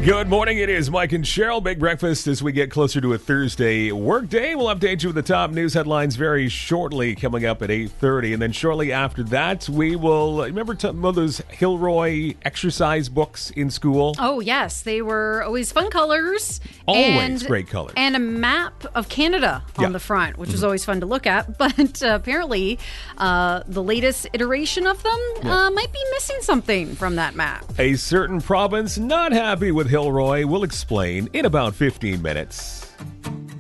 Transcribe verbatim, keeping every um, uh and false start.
Good morning. It is Mike and Cheryl. Big breakfast as we get closer to a Thursday work day. We'll update you with the top news headlines very shortly, coming up at eight thirty. And then shortly after that, we will, remember t- one of those Hilroy exercise books in school? Oh, yes. They were always fun colors. Always and, great colors. And a map of Canada on Yeah. the front, which Mm-hmm. was always fun to look at. But uh, apparently, uh, the latest iteration of them Yeah. uh, might be missing something from that map. A certain province not happy with Hilroy. We'll explain in about fifteen minutes.